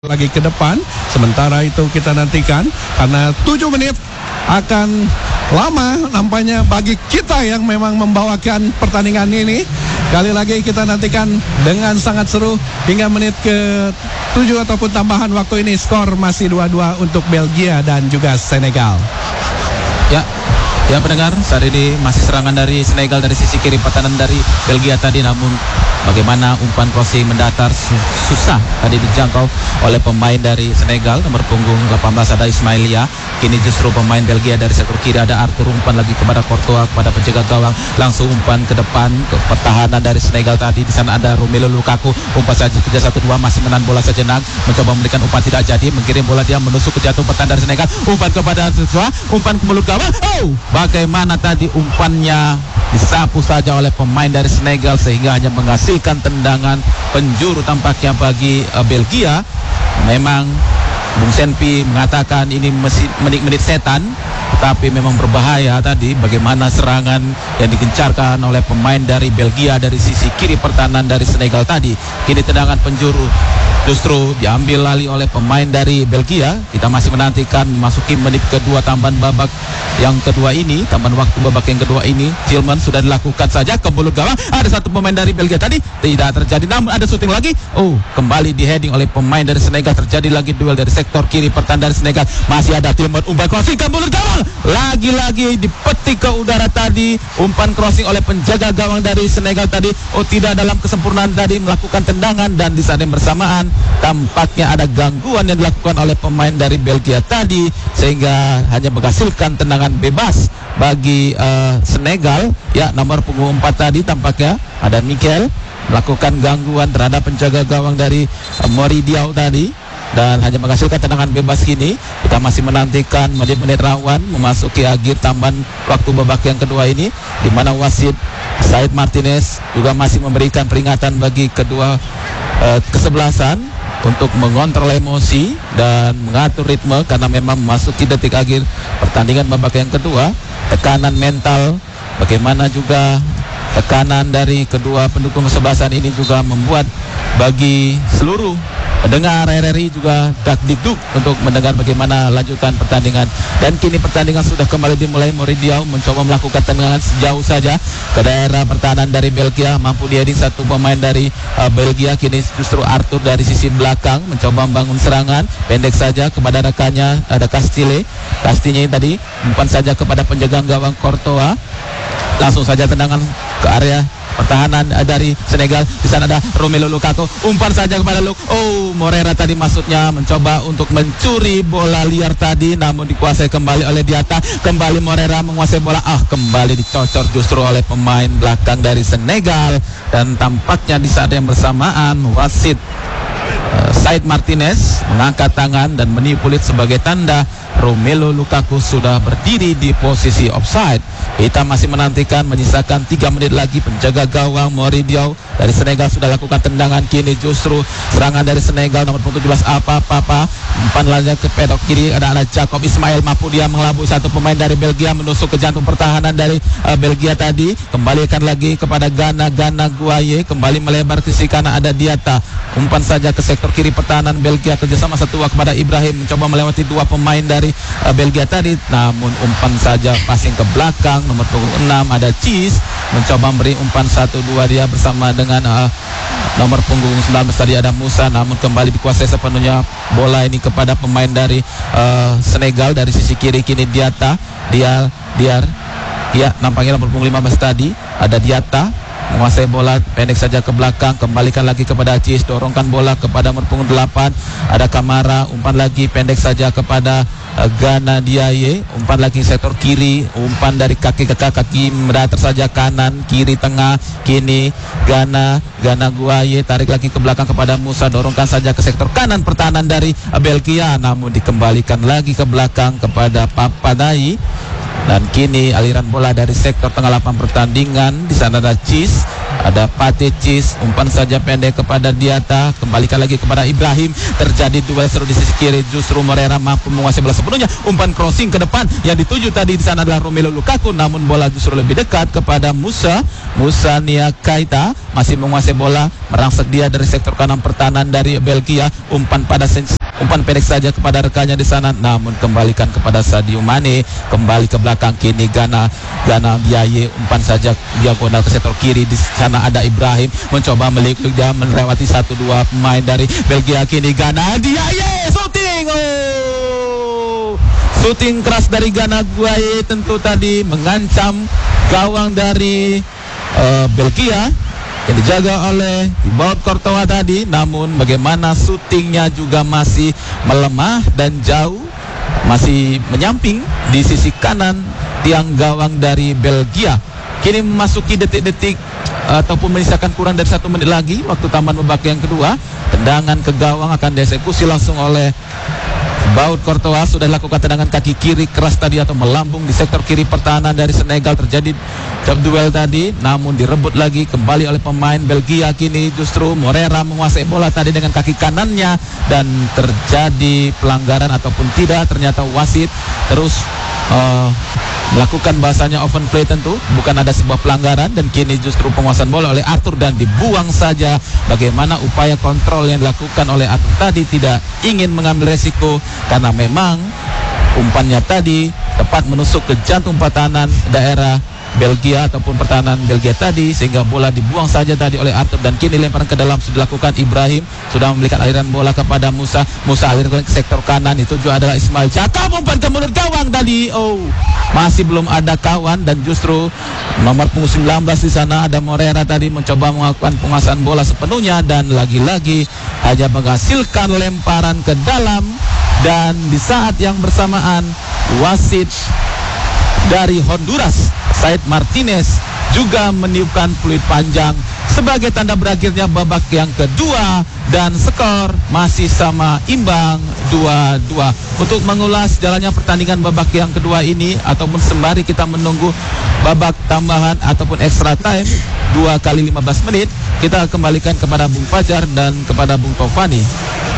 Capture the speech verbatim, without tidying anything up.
lagi ke depan. Sementara itu kita nantikan karena tujuh menit akan lama nampaknya bagi kita yang memang membawakan pertandingan ini. Kali lagi kita nantikan dengan sangat seru hingga menit ke tujuh ataupun tambahan waktu ini. Skor masih dua dua untuk Belgia dan juga Senegal. Ya, ya pendengar, saat ini masih serangan dari Senegal dari sisi kiri, pertahanan dari Belgia tadi, namun bagaimana umpan crossing mendatar susah tadi dijangkau oleh pemain dari Senegal. Nomor punggung delapan belas ada Ismailia. Kini justru pemain Belgia dari sektor kiri ada Arthur, umpan lagi kepada Courtois, kepada penjaga gawang, langsung umpan ke depan ke pertahanan dari Senegal tadi. Di sana ada Romelu Lukaku, umpan saja kerja satu dua, masih menahan bola sejenak, mencoba memberikan umpan tidak jadi, mengirim bola dia menusuk ke jatuh pertahanan dari Senegal, umpan kepada Courtois, umpan ke mulut gawang. Oh, bagaimana tadi umpannya disapu saja oleh pemain dari Senegal sehingga hanya menghasilkan tendangan penjuru tampaknya bagi uh, Belgia. Memang Bung Senpi mengatakan ini menit-menit setan, tapi memang berbahaya tadi bagaimana serangan yang digencarkan oleh pemain dari Belgia dari sisi kiri pertahanan dari Senegal tadi. Kini tendangan penjuru justru diambil alih oleh pemain dari Belgia. Kita masih menantikan memasuki menit kedua tambahan babak yang kedua ini, tambahan waktu babak yang kedua ini. Tillman sudah dilakukan saja ke mulut gawang. Ada satu pemain dari Belgia tadi, tidak terjadi, namun ada syuting lagi. Oh, kembali di heading oleh pemain dari Senegal. Terjadi lagi duel dari sektor kiri pertahanan dari Senegal. Masih ada Tillman, umpan crossing ke mulut gawang. Lagi-lagi dipetik ke udara tadi, umpan crossing oleh penjaga gawang dari Senegal tadi. Oh, tidak dalam kesempurnaan tadi melakukan tendangan, dan di saat yang bersamaan tampaknya ada gangguan yang dilakukan oleh pemain dari Belgia tadi sehingga hanya menghasilkan tendangan bebas bagi uh, Senegal. Ya, nomor punggung empat tadi tampaknya ada Mikel melakukan gangguan terhadap penjaga gawang dari uh, Moridiau tadi dan hanya menghasilkan tendangan bebas. Kini kita masih menantikan menit-menit rawan memasuki akhir tambahan waktu babak yang kedua ini, di mana wasit Said Martinez juga masih memberikan peringatan bagi kedua uh, kesebelasan untuk mengontrol emosi dan mengatur ritme karena memang memasuki detik akhir pertandingan babak yang kedua. Tekanan mental, bagaimana juga tekanan dari kedua pendukung kesebelasan ini juga membuat bagi seluruh pendengar R R I juga dak-dikduk untuk mendengar bagaimana lanjutan pertandingan. Dan kini pertandingan sudah kembali dimulai. Moridiau mencoba melakukan tendangan sejauh saja ke daerah pertahanan dari Belgia, mampu diheading satu pemain dari uh, Belgia. Kini justru Arthur dari sisi belakang mencoba membangun serangan pendek saja kepada rekannya, ada Castile. Castile tadi umpan saja kepada penjaga gawang Courtois, langsung saja tendangan ke area pertahanan dari Senegal. Di sana ada Romelu Lukaku, umpan saja kepada Luk. Oh, Morera tadi maksudnya mencoba untuk mencuri bola liar tadi, namun dikuasai kembali oleh Diatta. Kembali Morera menguasai bola, ah kembali dicocor justru oleh pemain belakang dari Senegal. Dan tampaknya di saat yang bersamaan wasit uh, Said Martinez mengangkat tangan dan meniup-ulit sebagai tanda Romelu Lukaku sudah berdiri di posisi offside. Kita masih menantikan, menyisakan tiga menit lagi. Penjaga gawang Moridiau dari Senegal sudah lakukan tendangan. Kini justru serangan dari Senegal, nomor tujuh belas apa-apa umpan lagi ke pedok kiri, ada anak Jacob Ismail, mampu dia mengelabui satu pemain dari Belgia, menusuk ke jantung pertahanan dari uh, Belgia tadi. Kembalikan lagi kepada Gana Gana Guaye, kembali melebar ke sisi kanan, ada Diatta, umpan saja ke sektor kiri pertahanan Belgia kerjasama satu kepada Ibrahim, mencoba melewati dua pemain dari uh, Belgia tadi, namun umpan saja passing ke belakang. Nomor punggung enam ada Cheese, mencoba memberi umpan satu dua dia bersama dengan uh, nomor punggung sembilan belas tadi ada Musa, namun kembali dikuasai sepenuhnya bola ini kepada pemain dari uh, Senegal dari sisi kiri. Kini Diatta, dia Diar, ya nampaknya nomor punggung lima belas tadi ada Diatta menguasai bola pendek saja ke belakang, kembalikan lagi kepada Cheese, dorongkan bola kepada nomor punggung delapan ada Kamara, umpan lagi pendek saja kepada uh, Gana Diaye, umpan lagi sektor kiri, umpan dari kaki ke kaki mendatar saja kanan kiri tengah. Kini Gana Gana Guaye tarik lagi ke belakang kepada Musa, dorongkan saja ke sektor kanan pertahanan dari uh, Belgia, namun dikembalikan lagi ke belakang kepada Papadai. Dan kini aliran bola dari sektor tengah lapangan pertandingan, di sana ada Cheese, Ada Patecis, umpan saja pendek kepada Diata, kembalikan lagi kepada Ibrahim. Terjadi duel seru di sisi kiri, justru Morera mampu menguasai bola sepenuhnya. Umpan crossing ke depan yang dituju tadi di sana adalah Romelu Lukaku, namun bola justru lebih dekat kepada Musa. Musa Nia Kaita masih menguasai bola, merangsek dia dari sektor kanan pertahanan dari Belgia. Umpan pada sens umpan pendek saja kepada rekannya di sana, namun kembalikan kepada Sadio Mane. Kembali ke belakang kini Gana Gana Biaye, umpan saja diagonal ke sektor kiri. Di sana ada Ibrahim mencoba meliklik dia melewati satu dua pemain dari Belgia. Kini Gana Biaye shooting, oh shooting keras dari Gana Biaye tentu tadi mengancam gawang dari uh, Belgia yang dijaga oleh Thibaut Courtois tadi, namun bagaimana syutingnya juga masih melemah dan jauh, masih menyamping di sisi kanan tiang gawang dari Belgia. Kini memasuki detik-detik ataupun menyisakan kurang dari satu menit lagi waktu taman babak yang kedua. Tendangan ke gawang akan dieksekusi langsung oleh Thibaut Courtois. Sudah dilakukan tendangan kaki kiri keras tadi atau melambung di sektor kiri pertahanan dari Senegal. Terjadi duel tadi, namun direbut lagi kembali oleh pemain Belgia. Kini justru Morera menguasai bola tadi dengan kaki kanannya dan terjadi pelanggaran ataupun tidak. Ternyata wasit terus uh, melakukan bahasanya open play, tentu bukan ada sebuah pelanggaran, dan kini justru penguasaan bola oleh Arthur dan dibuang saja. Bagaimana upaya kontrol yang dilakukan oleh Arthur tadi, tidak ingin mengambil resiko karena memang umpannya tadi tepat menusuk ke jantung pertahanan daerah Belgia ataupun pertahanan Belgia tadi, sehingga bola dibuang saja tadi oleh Arthur. Dan kini lemparan ke dalam sudah dilakukan Ibrahim, sudah memberikan aliran bola kepada Musa. Musa alirkan ke sektor kanan, itu juga adalah Ismail Caka, umpan ke mulut gawang tadi. Oh, masih belum ada kawan, dan justru nomor punggung sembilan belas di sana ada Morera tadi mencoba melakukan penguasaan bola sepenuhnya dan lagi-lagi hanya menghasilkan lemparan ke dalam. Dan di saat yang bersamaan wasit dari Honduras, Said Martinez, juga meniupkan peluit panjang sebagai tanda berakhirnya babak yang kedua, dan skor masih sama imbang dua dua. Untuk mengulas jalannya pertandingan babak yang kedua ini ataupun sembari kita menunggu babak tambahan ataupun extra time dua kali lima belas menit, kita kembalikan kepada Bung Fajar dan kepada Bung Taufani.